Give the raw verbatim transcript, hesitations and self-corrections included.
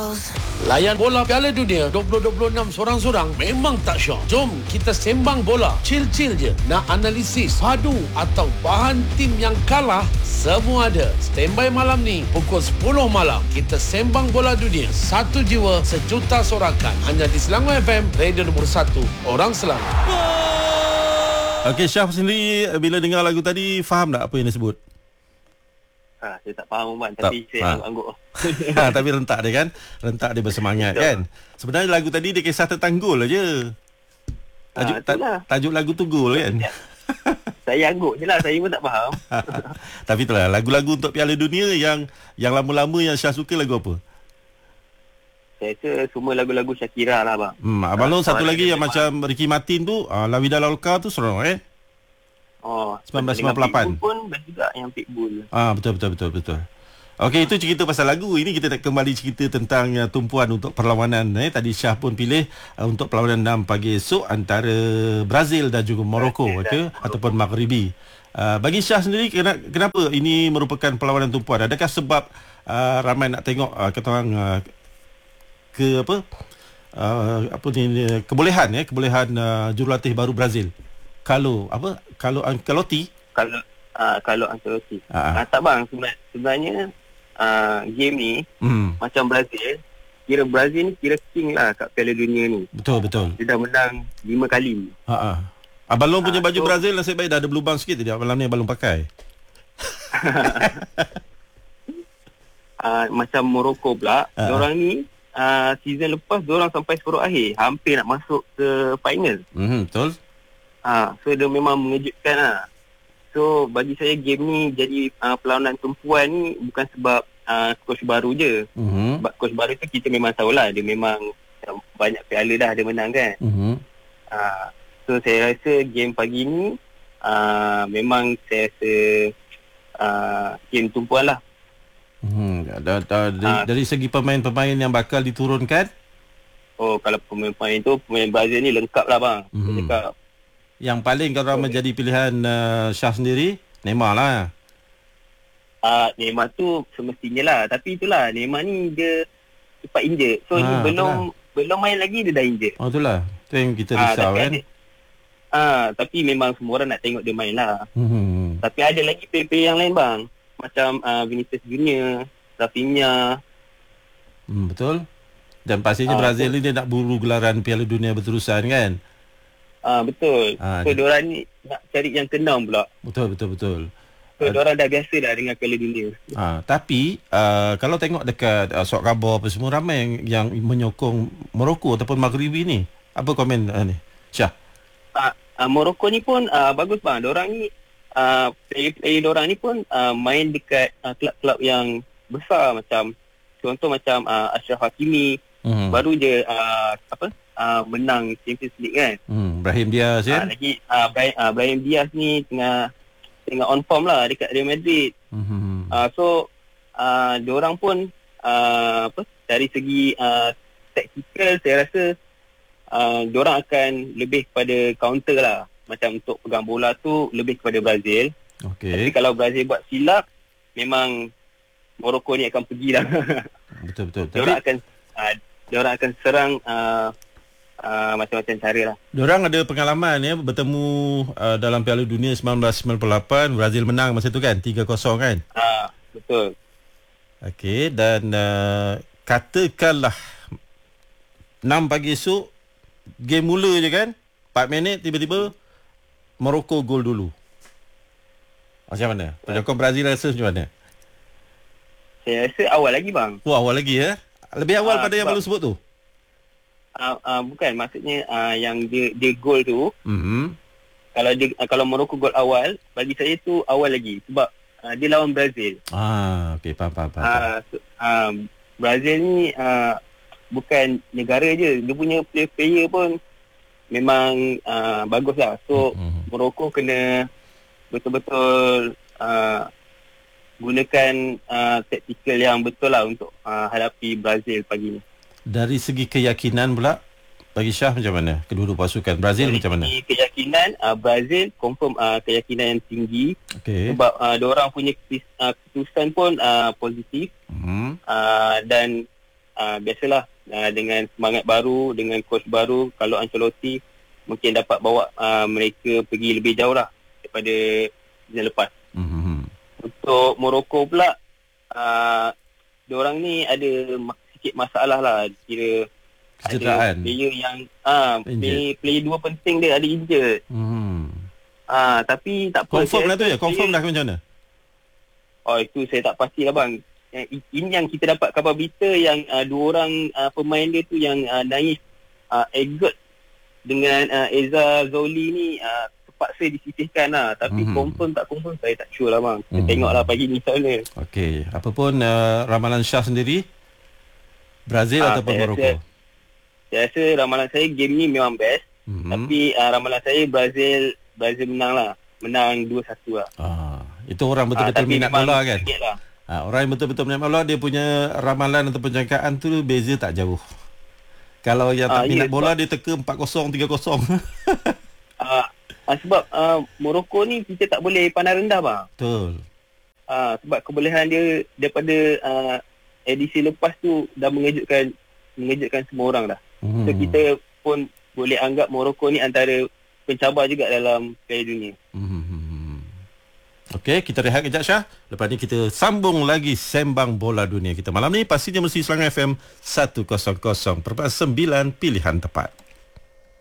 Layan bola Piala Dunia dua ribu dua puluh enam sorang-sorang memang tak syok. Jom kita sembang bola. Chill-chill je. Nak analisis, padu atau bahan tim yang kalah, semua ada. Standby malam ni pukul sepuluh malam. Kita sembang bola dunia. Satu jiwa, sejuta sorakan. Hanya di Selangor F M, radio nombor satu. Orang Selangor. Okey, Syah sendiri bila dengar lagu tadi faham tak apa yang dia sebut? Ha, saya tak faham man, tapi tak, saya ha. angguk-angguk. Ha, tapi rentak dia kan, rentak dia bersemangat kan. Sebenarnya lagu tadi dia kisah tentang gol aja. Tajuk, ha, ta- tajuk lagu tu gol kan. Saya angguk je lah, saya pun tak faham. Tapi itulah lagu-lagu untuk Piala Dunia yang yang lama-lama yang Syah suka lagu apa? Saya rasa semua lagu-lagu Shakira lah bang. Hmm, abang Long satu lagi yang macam Ricky Martin tu, uh, La Vida Loca tu seronok eh. Oh, sembilan belas sembilan puluh lapan pun best juga yang Pitbull. Ah, betul betul betul betul. Okey, itu cerita pasal lagu. Ini kita nak kembali cerita tentang uh, tumpuan untuk perlawanan eh. Tadi Syah pun pilih uh, untuk perlawanan enam pagi esok antara Brazil dan juga Morocco okay? ataupun Maghribi. Uh, bagi Syah sendiri kenapa, kenapa ini merupakan perlawanan tumpuan? Adakah sebab uh, ramai nak tengok uh, kata orang uh, ke apa? Uh, apa ni kebolehan ya, kebolehan uh, jurulatih baru Brazil. Kalau apa? Kalau Ancelotti, kalau uh, kalau Ancelotti. Uh, tak bang, sebenarnya uh, game ni hmm. macam Brazil, kira Brazil ni kira king lah kat Piala Dunia ni. Betul betul. Dia dah menang lima kali. Ha ah. Abang Long punya uh, baju so, Brazil nasib baik dah ada berlubang sikit tadi. Malam ni abang Long pakai. uh, macam Morocco pula, uh, diorang ni uh, season lepas diorang sampai separuh akhir, hampir nak masuk ke final. Mhm, betul. Ha, so dia memang mengejutkan lah. So bagi saya game ni jadi uh, perlawanan tumpuan ni bukan sebab uh, coach baru je. Uh-huh. Sebab coach baru tu kita memang tahulah dia memang uh, banyak piala dah dia menang kan. Uh-huh. Uh, so saya rasa game pagi ni uh, memang saya rasa uh, game tumpuan lah. Uh-huh. Da, da, da, uh, dari segi pemain-pemain yang bakal diturunkan? Oh, kalau pemain-pemain tu pemain Brazil ni lengkap lah bang. Uh-huh. Lengkap. Yang paling kalau okay. menjadi pilihan uh, Syah sendiri, Neymar lah. Uh, Neymar tu semestinya lah. Tapi itulah, Neymar ni dia cepat injet. So ha, belum itulah. belum main lagi dia dah injet. Oh itulah, tu yang kita risau uh, kan. Ah, uh, Tapi memang semua orang nak tengok dia main lah. Hmm. Tapi ada lagi player-player yang lain bang. Macam uh, Vinicius Junior, Rafinha. Hmm, betul. Dan pastinya uh, Brazil ni dia nak buru gelaran Piala Dunia berterusan kan. Ah betul. Ah, so diorang ni nak cari yang tenang pula. Betul betul betul. So uh, diorang dah biasa dah dengan Piala Dunia. Ah tapi uh, kalau tengok dekat uh, surat khabar apa semua ramai yang, yang menyokong Morocco ataupun Maghribi ni. Apa komen uh, ni? Syah. Ah uh, Morocco ni pun uh, bagus bang. Diorang ni uh, player-player diorang ni pun uh, main dekat uh, klub-klub yang besar macam contoh macam uh, Ashraf Hakimi hmm. baru je uh, apa Uh, menang Champions League kan. Hmm, Brahim Diaz ya. Uh, lagi uh, Brahim, uh, Brahim Diaz ni tengah tengah on form lah dekat Real Madrid. Hmm. Uh, so uh, diorang pun uh, apa dari segi uh, tactical saya rasa uh, diorang akan lebih kepada counter lah. Macam untuk pegang bola tu lebih kepada Brazil. Okay. Tapi kalau Brazil buat silap memang Morocco ni akan pergi lah. Betul betul. Diorang Tapi... akan uh, diorang akan serang uh, Uh, macam-macam cara lah. Diorang ada pengalaman ya bertemu uh, dalam Piala Dunia sembilan belas sembilan puluh lapan. Brazil menang masa tu kan tiga kosong kan. Ah, betul. Okey, dan uh, katakanlah enam pagi esok game mula je kan, empat minit tiba-tiba Morocco gol dulu. Macam mana? Penyokong Brazil rasa macam mana? Saya rasa awal lagi bang. Oh, awal lagi ya. Lebih awal uh, pada yang baru sebut tu. Uh, uh, bukan maksudnya uh, yang dia dia gol tu. Mm-hmm. Kalau dia uh, kalau Morocco gol awal, bagi saya tu awal lagi sebab uh, dia lawan Brazil. Ah, okey faham faham. Uh, so, uh, Brazil ni uh, bukan negara je, dia punya player-player pun memang uh, baguslah. So mm-hmm. Morocco kena betul-betul uh, gunakan uh, taktikal yang betul lah untuk uh, hadapi Brazil pagi ni. Dari segi keyakinan pula bagi Syah macam mana? Kedua-dua pasukan Brazil dari macam mana? Dari keyakinan uh, Brazil confirm uh, keyakinan yang tinggi. Okay. Sebab uh, diorang punya uh, keputusan pun uh, positif. Mm-hmm. Uh, dan uh, biasalah uh, dengan semangat baru, dengan coach baru, kalau Ancelotti mungkin dapat bawa uh, mereka pergi lebih jauh lah daripada season lepas. Mm-hmm. Untuk Morocco pula, uh, diorang ni ada sikit masalah lah, kira ada player yang ah player, player dua penting dia ada injured. Hmm. Ah tapi tak apa. Confirm lah tu ya, confirm dah ke macam mana? Oh itu saya tak pastilah bang. Ini yang kita dapat khabar berita yang uh, dua orang uh, pemain dia tu yang uh, Naif uh, Egot dengan uh, Eza Zoli ni uh, terpaksa disisihkan lah. Tapi mm-hmm. confirm tak confirm saya tak sure lah bang. Kita mm-hmm. tengoklah pagi ni soalnya. Okey, apapun uh, ramalan Syah sendiri, Brazil ah, ataupun Morocco? Rasa, saya rasa ramalan saya game ni memang best. Mm-hmm. Tapi uh, ramalan saya Brazil Brazil menang lah. Menang dua satu lah. Ah, itu orang betul-betul ah, minat bola kan? Lah. Ah, orang yang betul-betul minat bola, dia punya ramalan ataupun jangkaan tu beza tak jauh. Kalau yang tak ah, minat yeah, bola, sebab, dia teka empat kosong, tiga kosong. ah, ah, sebab uh, Morocco ni kita tak boleh pandang rendah bang. Betul. Ah, sebab kebolehan dia daripada uh, edisi lepas tu dah mengejutkan mengejutkan semua orang dah. Hmm. So kita pun boleh anggap Morocco ni antara pencabar juga dalam Piala Dunia. Hmm. Okey, kita rehat kejap Syah. Lepas ni kita sambung lagi sembang bola dunia kita malam ni. Pastinya mesti Selangor F M seratus perpuluhan sembilan pilihan tepat.